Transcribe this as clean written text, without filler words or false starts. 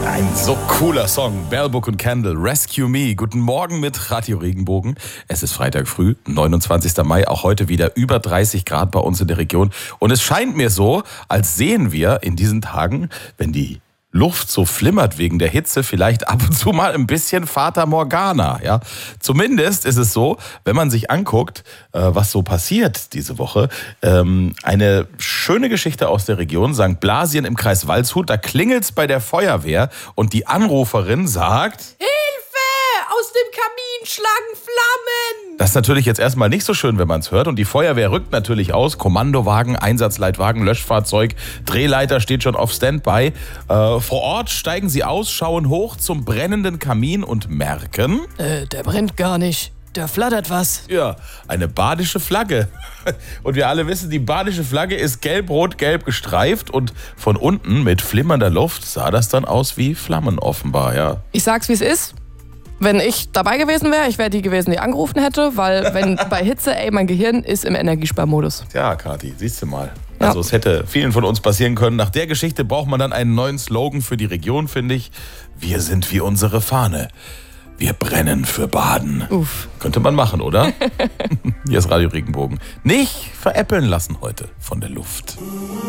Ein so cooler Song. Bell Book und Candle, Rescue Me. Guten Morgen mit Radio Regenbogen. Es ist Freitag früh, 29. Mai. Auch heute wieder über 30 Grad bei uns in der Region. Und es scheint mir so, als sehen wir in diesen Tagen, wenn die Luft so flimmert wegen der Hitze, vielleicht ab und zu mal ein bisschen Fata Morgana. Ja? Zumindest ist es so, wenn man sich anguckt, was so passiert diese Woche. Eine schöne Geschichte aus der Region, St. Blasien im Kreis Waldshut. Da klingelt's bei der Feuerwehr und die Anruferin sagt: Aus dem Kamin schlagen Flammen! Das ist natürlich jetzt erstmal nicht so schön, wenn man es hört. Und die Feuerwehr rückt natürlich aus. Kommandowagen, Einsatzleitwagen, Löschfahrzeug, Drehleiter steht schon auf Standby. Vor Ort steigen sie aus, schauen hoch zum brennenden Kamin und merken: Der brennt gar nicht. Da flattert was. Ja, eine badische Flagge. Und wir alle wissen, die badische Flagge ist gelb-rot-gelb gestreift. Und von unten mit flimmernder Luft sah das dann aus wie Flammen offenbar, ja. Ich sag's, wie es ist. Wenn ich dabei gewesen wäre, ich wäre die gewesen, die angerufen hätte, weil wenn bei Hitze, mein Gehirn ist im Energiesparmodus. Ja, Kathi, siehst du mal. Ja. Also es hätte vielen von uns passieren können. Nach der Geschichte braucht man dann einen neuen Slogan für die Region, finde ich. Wir sind wie unsere Fahne. Wir brennen für Baden. Uff. Könnte man machen, oder? Hier ist Radio Regenbogen. Nicht veräppeln lassen heute von der Luft.